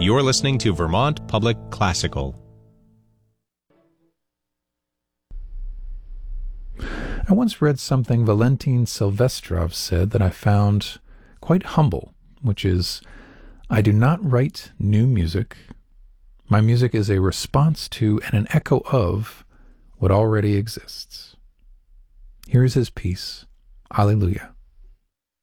You're listening to Vermont Public Classical. I once read something Valentin Silvestrov said that I found quite humble, which is, I do not write new music. My music is a response to and an echo of what already exists. Here is his piece, Alleluia.